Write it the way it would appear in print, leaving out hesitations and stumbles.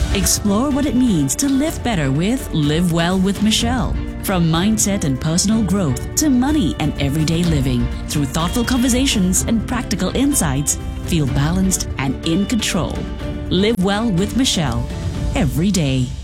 Explore what it means to live better with Live Well with Michelle. From mindset and personal growth to money and everyday living, through thoughtful conversations and practical insights, feel balanced and in control. Live Well with Michelle, every day.